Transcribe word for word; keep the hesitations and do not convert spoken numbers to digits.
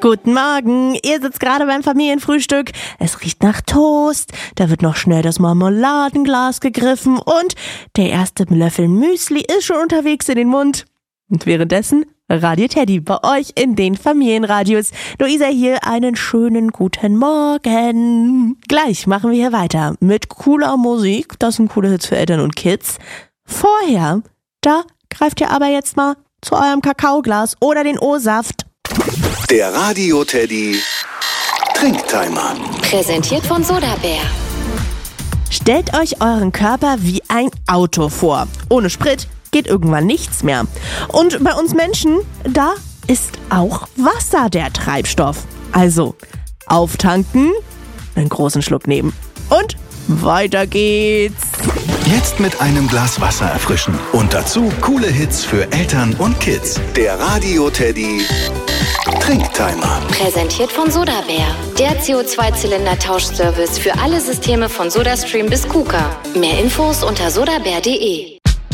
Guten Morgen, ihr sitzt gerade beim Familienfrühstück. Es riecht nach Toast, da wird noch schnell das Marmeladenglas gegriffen und der erste Löffel Müsli ist schon unterwegs in den Mund. Und währenddessen Radio Teddy bei euch in den Familienradios. Luisa hier, einen schönen guten Morgen. Gleich machen wir hier weiter mit cooler Musik. Das sind coole Hits für Eltern und Kids. Vorher, da greift ihr aber jetzt mal zu eurem Kakaoglas oder den O-Saft. Der Radio Teddy Trinktimer. Präsentiert von Sodabär. Stellt euch euren Körper wie ein Auto vor. Ohne Sprit geht irgendwann nichts mehr. Und bei uns Menschen, da ist auch Wasser der Treibstoff. Also auftanken, einen großen Schluck nehmen und weiter geht's. Jetzt mit einem Glas Wasser erfrischen. Und dazu coole Hits für Eltern und Kids. Der Radio Teddy Trinktimer. Präsentiert von Sodabär. Der C O zwei Zylinder Tauschservice für alle Systeme von SodaStream bis KUKA. Mehr Infos unter sodabär punkt de.